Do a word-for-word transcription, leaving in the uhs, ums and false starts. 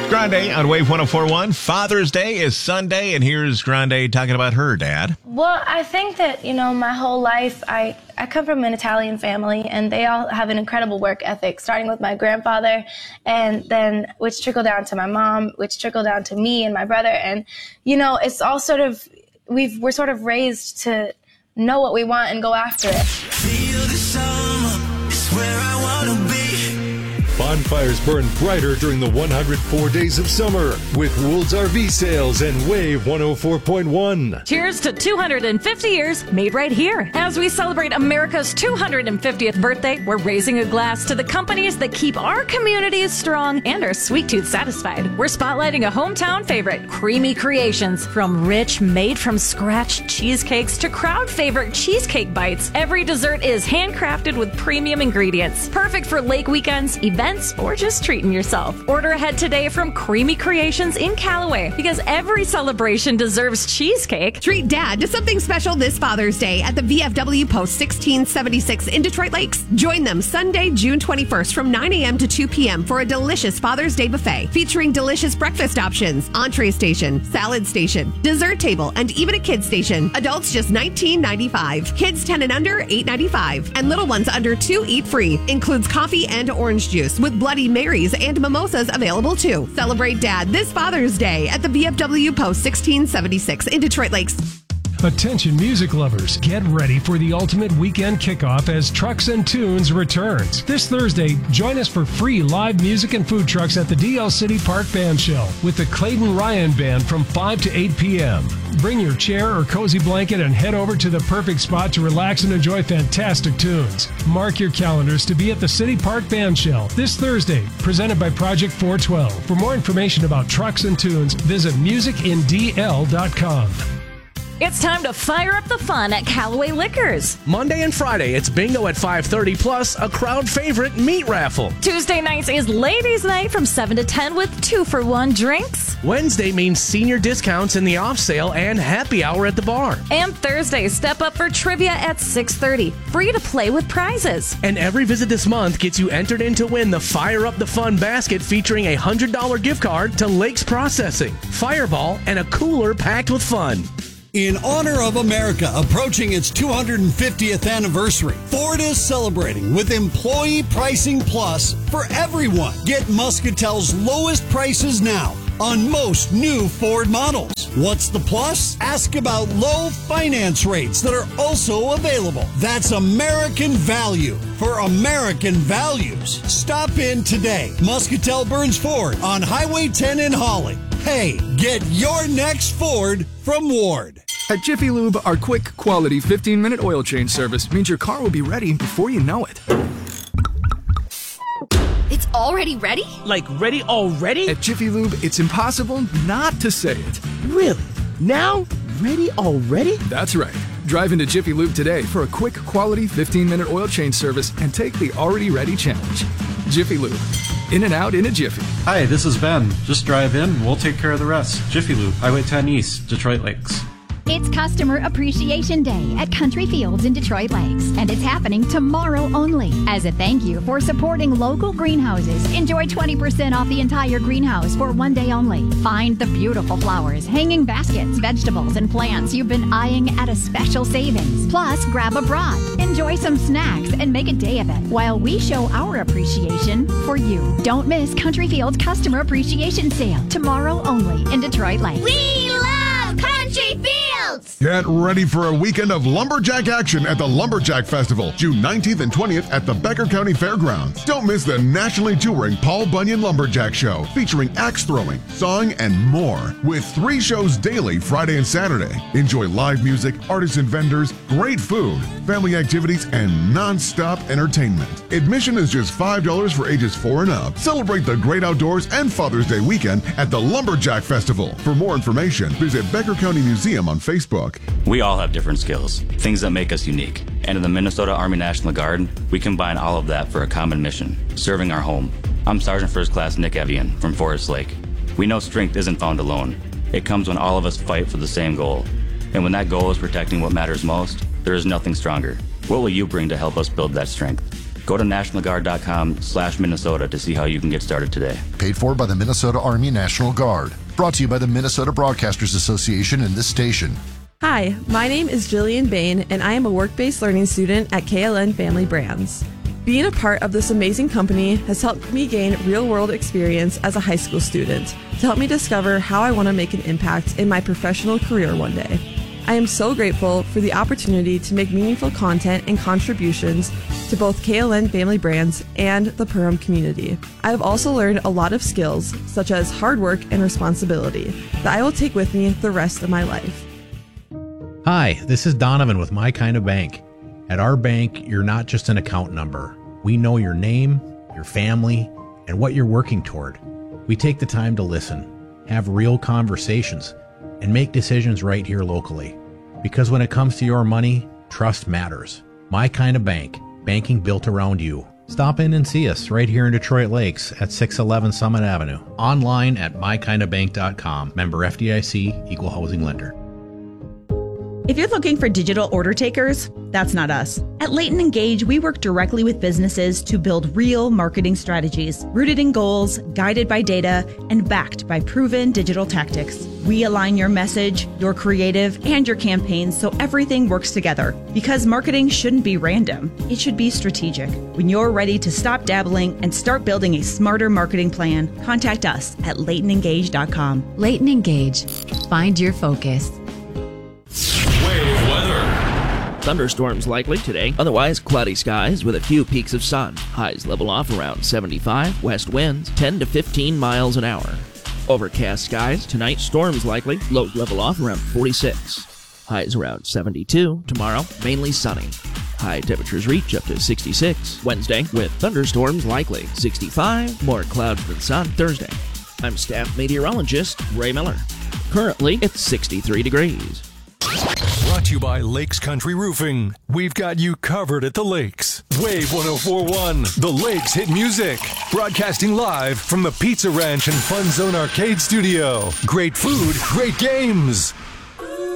Grande on Wave one oh four point one. Father's Day is Sunday, and here's Grande talking about her dad. Well, I think that, you know, my whole life, I, I come from an Italian family, and they all have an incredible work ethic, starting with my grandfather, and then which trickled down to my mom, which trickled down to me and my brother. And, you know, it's all sort of, we've, we're sort of raised to know what we want and go after it. Feel the summer, it's where I want to be. Bonfires burn brighter during the one hundred four days of summer with Woold's R V sales and Wave one oh four point one. Cheers to two hundred fifty years made right here. As we celebrate America's two hundred fiftieth birthday, we're raising a glass to the companies that keep our communities strong and our sweet tooth satisfied. We're spotlighting a hometown favorite, Creamy Creations. From rich, made-from-scratch cheesecakes to crowd favorite cheesecake bites, every dessert is handcrafted with premium ingredients. Perfect for lake weekends, events, or just treating yourself. Order ahead today from Creamy Creations in Callaway, because every celebration deserves cheesecake. Treat Dad to something special this Father's Day at the V F W Post sixteen seventy-six in Detroit Lakes. Join them Sunday, June twenty-first from nine a.m. to two p.m. for a delicious Father's Day buffet featuring delicious breakfast options, entree station, salad station, dessert table, and even a kids station. Adults just nineteen ninety-five. Kids ten and under eight ninety-five. And little ones under two eat free. Includes coffee and orange juice with Bloody Marys and mimosas available too. Celebrate Dad this Father's Day at the V F W Post sixteen seventy-six in Detroit Lakes. Attention music lovers, get ready for the ultimate weekend kickoff as Trucks and Tunes returns. This Thursday, join us for free live music and food trucks at the D L City Park Band Shell with the Clayton Ryan Band from five to eight p.m. Bring your chair or cozy blanket and head over to the perfect spot to relax and enjoy fantastic tunes. Mark your calendars to be at the City Park Band Shell this Thursday, presented by Project four twelve. For more information about Trucks and Tunes, visit music in d l dot com. It's time to fire up the fun at Callaway Liquors. Monday and Friday, it's bingo at five thirty, plus a crowd favorite meat raffle. Tuesday nights is Ladies' Night from seven to ten with two for one drinks. Wednesday means senior discounts in the off sale and happy hour at the bar. And Thursday, step up for trivia at six thirty. Free to play with prizes. And every visit this month gets you entered in to win the Fire Up the Fun basket featuring a one hundred dollars gift card to Lakes Processing, Fireball, and a cooler packed with fun. In honor of America approaching its two hundred fiftieth anniversary, Ford is celebrating with Employee Pricing Plus for everyone. Get Muscatel's lowest prices now on most new Ford models. What's the plus? Ask about low finance rates that are also available. That's American value for American values. Stop in today. Muscatel Burns Ford on Highway ten in Holly. Hey, get your next Ford from Ward. At Jiffy Lube, our quick, quality fifteen-minute oil change service means your car will be ready before you know it. It's already ready? Like ready already? At Jiffy Lube, it's impossible not to say it. Really? Now? Ready already? That's right. Drive into Jiffy Lube today for a quick, quality fifteen-minute oil change service and take the already ready challenge. Jiffy Lube. In and out in a jiffy. Hi, this is Ben. Just drive in, we'll take care of the rest. Jiffy Lube, Highway ten East, Detroit Lakes. It's Customer Appreciation Day at Country Fields in Detroit Lakes, and it's happening tomorrow only. As a thank you for supporting local greenhouses, enjoy twenty percent off the entire greenhouse for one day only. Find the beautiful flowers, hanging baskets, vegetables, and plants you've been eyeing at a special savings. Plus, grab a brat, enjoy some snacks, and make a day of it while we show our appreciation for you. Don't miss Country Fields Customer Appreciation Sale, tomorrow only in Detroit Lakes. We love Country Fields! Get ready for a weekend of lumberjack action at the Lumberjack Festival, June nineteenth and twentieth at the Becker County Fairgrounds. Don't miss the nationally touring Paul Bunyan Lumberjack Show, featuring axe throwing, sawing, and more, with three shows daily Friday and Saturday. Enjoy live music, artists and vendors, great food, family activities, and non-stop entertainment. Admission is just five dollars for ages four and up. Celebrate the great outdoors and Father's Day weekend at the Lumberjack Festival. For more information, visit Becker County Museum on Facebook. We all have different skills, things that make us unique. And in the Minnesota Army National Guard, we combine all of that for a common mission, serving our home. I'm Sergeant First Class Nick Evian from Forest Lake. We know strength isn't found alone. It comes when all of us fight for the same goal. And when that goal is protecting what matters most, there is nothing stronger. What will you bring to help us build that strength? Go to national guard dot com slash Minnesota to see how you can get started today. Paid for by the Minnesota Army National Guard. Brought to you by the Minnesota Broadcasters Association and this station. Hi, my name is Jillian Bain, and I am a work-based learning student at K L N Family Brands. Being a part of this amazing company has helped me gain real-world experience as a high school student to help me discover how I want to make an impact in my professional career one day. I am so grateful for the opportunity to make meaningful content and contributions to both K L N Family Brands and the Perham community. I have also learned a lot of skills, such as hard work and responsibility, that I will take with me the rest of my life. Hi, this is Donovan with My Kind of Bank. At our bank, you're not just an account number. We know your name, your family, and what you're working toward. We take the time to listen, have real conversations, and make decisions right here locally. Because when it comes to your money, trust matters. My Kind of Bank, banking built around you. Stop in and see us right here in Detroit Lakes at six eleven Summit Avenue. Online at my kind of bank dot com. Member F D I C, Equal Housing Lender. If you're looking for digital order takers, that's not us. At Leighton Engage, we work directly with businesses to build real marketing strategies, rooted in goals, guided by data, and backed by proven digital tactics. We align your message, your creative, and your campaigns so everything works together. Because marketing shouldn't be random, it should be strategic. When you're ready to stop dabbling and start building a smarter marketing plan, contact us at leighton engage dot com. Leighton Engage. Find your focus. Wave weather. Thunderstorms likely today, otherwise cloudy skies with a few peaks of sun. Highs level off around seventy-five, west winds ten to fifteen miles an hour. Overcast skies tonight, storms likely, lows level off around forty-six. Highs around seventy-two, tomorrow mainly sunny. High temperatures reach up to sixty-six. Wednesday with thunderstorms likely, sixty-five, more clouds than sun Thursday. I'm staff meteorologist Ray Miller. Currently it's sixty-three degrees. Brought to you by Lakes Country Roofing. We've got you covered at the lakes. Wave one oh four point one, the Lakes hit music. Broadcasting live from the Pizza Ranch and Fun Zone Arcade Studio. Great food, great games.